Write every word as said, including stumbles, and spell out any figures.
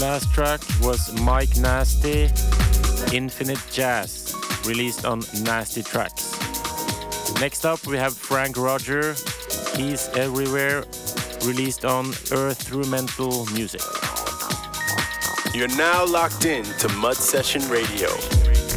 last track was Mike Nasty, Infinite Jazz, released on Nasty Tracks. Next up we have Frank Roger, He's Everywhere, released on Earth Rumental Music. You're now locked in to Mud Session Radio.